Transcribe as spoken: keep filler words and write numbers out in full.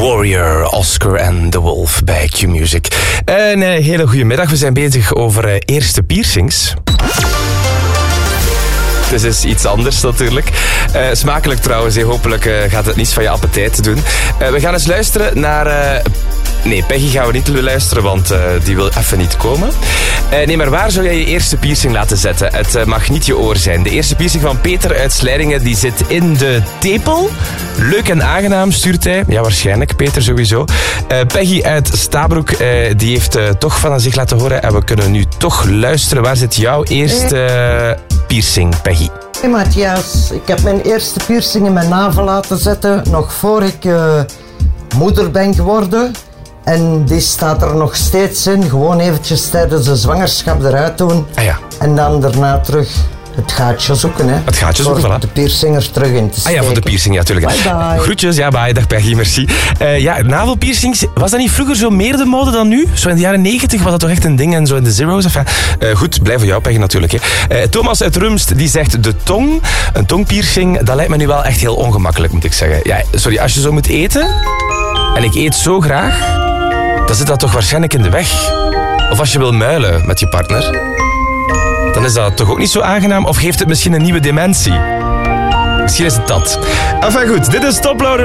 Warrior, Oscar en The Wolf bij Q-Music. Een uh, hele goede middag. We zijn bezig over uh, eerste piercings. Het is iets anders natuurlijk. Uh, smakelijk trouwens. Hey. Hopelijk uh, gaat het niets van je appetijt doen. Uh, we gaan eens luisteren naar... Uh, nee, Peggy gaan we niet luisteren, want uh, die wil even niet komen. Uh, nee, maar waar zou jij je eerste piercing laten zetten? Het uh, mag niet je oor zijn. De eerste piercing van Peter uit Sleiringen, die zit in de tepel. Leuk en aangenaam, stuurt hij. Ja, waarschijnlijk. Peter sowieso. Uh, Peggy uit Stabroek, uh, die heeft uh, toch van zich laten horen. En we kunnen nu toch luisteren. Waar zit jouw eerste uh, piercing, Peggy? Hey Matthias, ik heb mijn eerste piercing in mijn navel laten zetten, nog voor ik uh, moeder ben geworden. En die staat er nog steeds in, gewoon eventjes tijdens de zwangerschap eruit doen. Ah ja. En dan daarna terug het gaatje zoeken, hè. Het gaatje zoeken, voor voilà. de piercing er terug in te steken. Ah ja, voor de piercing, ja, natuurlijk. Bye bye. Groetjes, ja, bye. Dag Peggy, merci. Uh, ja, navelpiercings, was dat niet vroeger zo meer de mode dan nu? Zo in de jaren negentig was dat toch echt een ding en zo in de zero's. Enfin, uh, goed, blij voor jou, Peggy, natuurlijk. Hè. Uh, Thomas uit Rumst, die zegt de tong. Een tongpiercing, dat lijkt me nu wel echt heel ongemakkelijk, moet ik zeggen. Ja, sorry, als je zo moet eten, en ik eet zo graag, dan zit dat toch waarschijnlijk in de weg. Of als je wil muilen met je partner, dan is dat toch ook niet zo aangenaam? Of heeft het misschien een nieuwe dimensie? Misschien is het dat. Enfin goed, dit is Toploader.